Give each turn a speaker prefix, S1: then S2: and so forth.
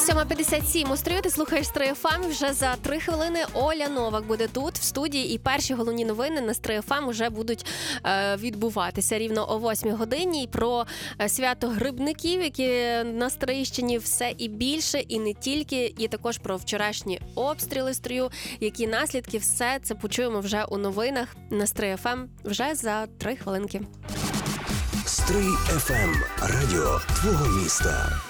S1: 7:57 у строю, ти слухаєш Стрий ФМ. Вже за 3 хвилини Оля Новак буде тут, в студії, і перші головні новини на Стрий ФМ вже будуть відбуватися рівно о 8 годині. І про свято грибників, які на Стрийщині все і більше, і не тільки, і також про вчорашні обстріли Стрию, які наслідки, все це почуємо вже у новинах на Стрий ФМ вже за 3 хвилинки.
S2: Стрий ФМ. Радіо твого міста.